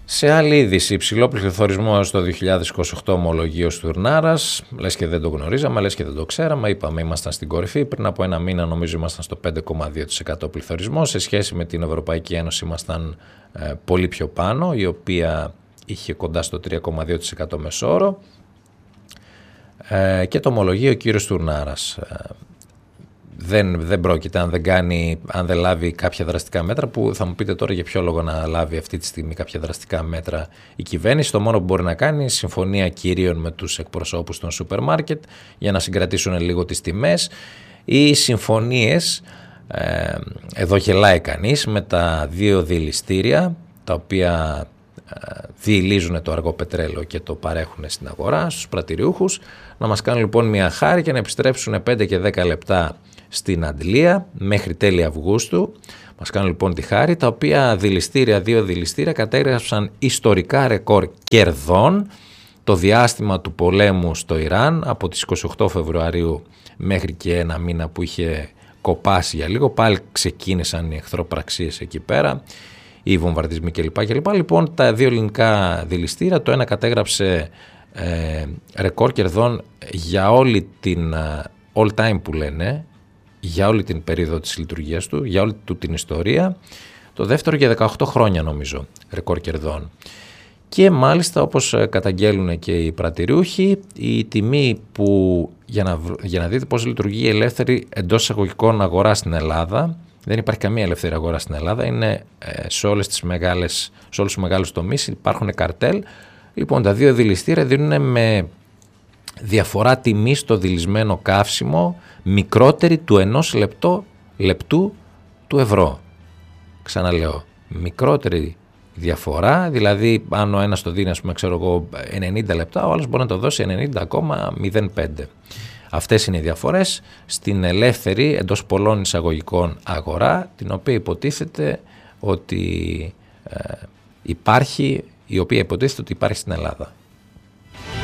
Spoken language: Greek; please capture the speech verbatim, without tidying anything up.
Σε άλλη είδηση, υψηλό πληθωρισμό στο δύο χιλιάδες είκοσι οκτώ ομολογεί ο Στουρνάρας. Λες και δεν το γνωρίζαμε, λες και δεν το ξέραμε. Είπαμε, ήμασταν στην κορυφή. Πριν από ένα μήνα, νομίζω, ήμασταν στο πέντε κόμμα δύο τοις εκατό πληθωρισμό. Σε σχέση με την Ευρωπαϊκή Ένωση, ήμασταν ε, πολύ πιο πάνω, η οποία είχε κοντά στο τρία κόμμα δύο τοις εκατό μεσόωρο. Ε, και το ομολογεί ο κύριος Στουρνάρας. Ε, Δεν, δεν πρόκειται αν δεν, κάνει, αν δεν λάβει κάποια δραστικά μέτρα, που θα μου πείτε τώρα για ποιο λόγο να λάβει αυτή τη στιγμή κάποια δραστικά μέτρα η κυβέρνηση. Το μόνο που μπορεί να κάνει είναι συμφωνία κυρίων με τους εκπροσώπους των σούπερ μάρκετ για να συγκρατήσουν λίγο τις τιμές, ή συμφωνίες, ε, εδώ γελάει κανείς, με τα δύο διελιστήρια τα οποία ε, διελίζουν το αργό πετρέλαιο και το παρέχουν στην αγορά στους πρατηριούχους, να μας κάνουν λοιπόν μια χάρη και να επιστρέψουν πέντε και δέκα λεπτά στην αντλία μέχρι τέλη Αυγούστου. Μας κάνουν λοιπόν τη χάρη, τα οποία δηληστήρια, δύο δηληστήρια κατέγραψαν ιστορικά ρεκόρ κερδών το διάστημα του πολέμου στο Ιράν, από τις είκοσι οκτώ Φεβρουαρίου μέχρι και ένα μήνα που είχε κοπάσει για λίγο. Πάλι ξεκίνησαν οι εχθροπραξίες εκεί πέρα, οι βομβαρδισμοί κλπ. κλπ. Λοιπόν, τα δύο ελληνικά δηληστήρια, το ένα κατέγραψε ε, ρεκόρ κερδών για όλη την all time που λένε, για όλη την περίοδο της λειτουργίας του, για όλη του την ιστορία. Το δεύτερο για δεκαοκτώ χρόνια νομίζω, ρεκόρ κερδών. Και μάλιστα, όπως καταγγέλουν και οι πρατηριούχοι, η τιμή που, για να, για να δείτε πώς λειτουργεί η ελεύθερη εντός εισαγωγικών αγορά στην Ελλάδα, δεν υπάρχει καμία ελεύθερη αγορά στην Ελλάδα, είναι σε, όλες τις μεγάλες, σε όλους τους μεγάλους τομείς υπάρχουν καρτέλ. Λοιπόν, τα δύο δηληστήρια δίνουν με διαφορά τιμή στο δηλισμένο καύσιμο μικρότερη του ενός λεπτό, λεπτού του ευρώ. Ξαναλέω, μικρότερη διαφορά, δηλαδή αν ο ένας το δίνει, ας πούμε, ξέρω εγώ, ενενήντα λεπτά, ο άλλος μπορεί να το δώσει ενενήντα κόμμα μηδέν πέντε. Αυτές είναι οι διαφορές στην ελεύθερη εντός πολλών εισαγωγικών αγορά, την οποία υποτίθεται ότι ε, υπάρχει, η οποία υποτίθεται ότι υπάρχει στην Ελλάδα.